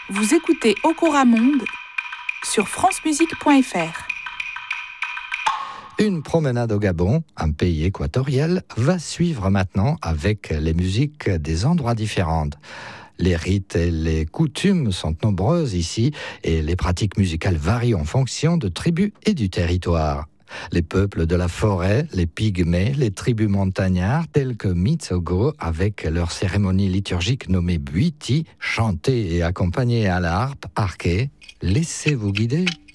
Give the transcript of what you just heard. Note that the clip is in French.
Vous écoutez Okora Monde sur francemusique.fr. Une promenade au Gabon, un pays équatorial, va suivre maintenant avec les musiques des endroits différents. Les rites et les coutumes sont nombreuses ici et les pratiques musicales varient en fonction de tribus et du territoire. Les peuples de la forêt, les pygmées, les tribus montagnards tels que Mitsogo avec leur cérémonie liturgique nommée Buiti, chantée et accompagnée à la harpe arquée. Laissez-vous guider.